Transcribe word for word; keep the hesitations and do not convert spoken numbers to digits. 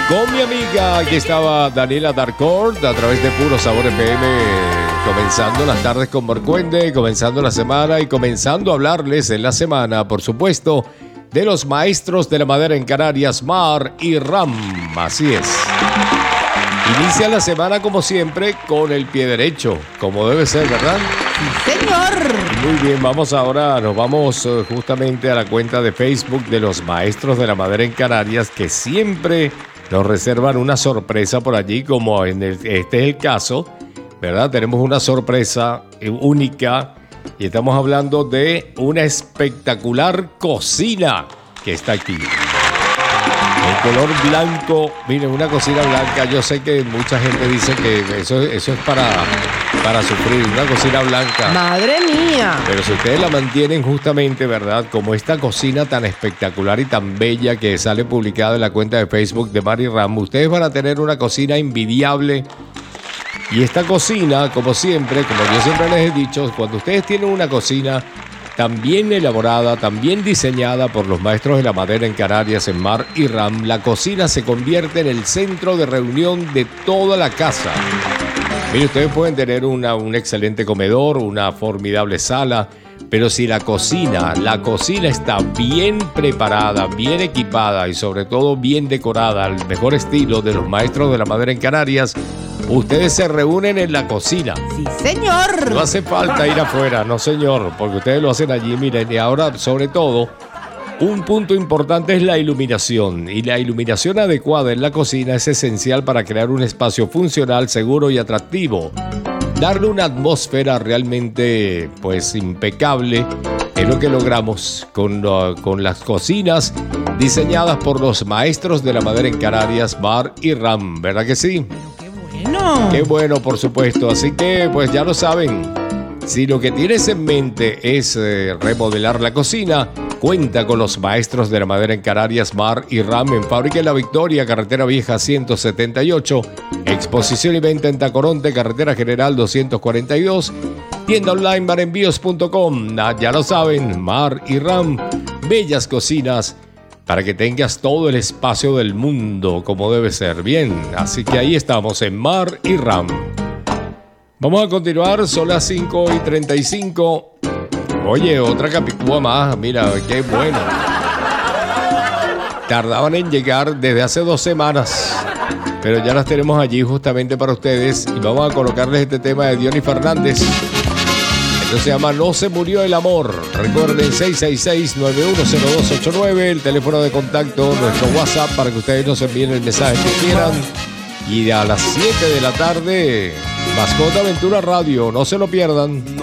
Con mi amiga, aquí estaba Daniela Darcourt a través de Puro Sabor F M, comenzando las tardes con Morcuende, comenzando la semana y comenzando a hablarles en la semana, por supuesto, de los maestros de la madera en Canarias, Mar y Ram. Así es. Inicia la semana como siempre con el pie derecho, como debe ser, ¿verdad? Sí, señor. Muy bien, vamos ahora, nos vamos uh, justamente a la cuenta de Facebook de los maestros de la madera en Canarias, que siempre nos reservan una sorpresa por allí, como en el, este es el caso, ¿verdad? Tenemos una sorpresa única y estamos hablando de una espectacular cocina que está aquí. El color blanco, miren, una cocina blanca. Yo sé que mucha gente dice que eso, eso es para, para sufrir, una cocina blanca. ¡Madre mía! Pero si ustedes la mantienen justamente, ¿verdad? Como esta cocina tan espectacular y tan bella que sale publicada en la cuenta de Facebook de Mar y Ram, ustedes van a tener una cocina envidiable. Y esta cocina, como siempre, como yo siempre les he dicho, cuando ustedes tienen una cocina tan bien elaborada, tan bien diseñada por los maestros de la madera en Canarias, en Mar y Ram, la cocina se convierte en el centro de reunión de toda la casa. Miren, ustedes pueden tener una, un excelente comedor, una formidable sala, pero si la cocina, la cocina está bien preparada, bien equipada y sobre todo bien decorada, al mejor estilo de los maestros de la madera en Canarias, ustedes se reúnen en la cocina. Sí, señor. No hace falta ir afuera, no señor, porque ustedes lo hacen allí. Miren, y ahora sobre todo, un punto importante es la iluminación. Y la iluminación adecuada en la cocina es esencial para crear un espacio funcional, seguro y atractivo. Darle una atmósfera realmente, pues, impecable es lo que logramos con, uh, con las cocinas diseñadas por los maestros de la madera en Canarias, Mar y Ram, ¿verdad que sí? No. Qué bueno, por supuesto. Así que, pues ya lo saben. Si lo que tienes en mente es eh, remodelar la cocina, cuenta con los maestros de la madera en Canarias, Mar y Ram, en Fábrica de la Victoria, Carretera Vieja ciento setenta y ocho, exposición y venta en Tacoronte, Carretera General doscientos cuarenta y dos, tienda online marenvíos punto com. Ah, ya lo saben, Mar y Ram, bellas cocinas para que tengas todo el espacio del mundo como debe ser. Bien, así que ahí estamos en Mar y Ram. Vamos a continuar, son las cinco y treinta y cinco. Oye, otra capicúa más, mira, qué bueno. Tardaban en llegar desde hace dos semanas, pero ya las tenemos allí justamente para ustedes. Y vamos a colocarles este tema de Diony Fernández. Esto se llama No se murió el amor. Recuerden seis seis seis, nueve uno cero dos ocho nueve, el teléfono de contacto, nuestro WhatsApp para que ustedes nos envíen el mensaje que quieran. Y a las siete de la tarde, Mascota Aventura Radio, no se lo pierdan.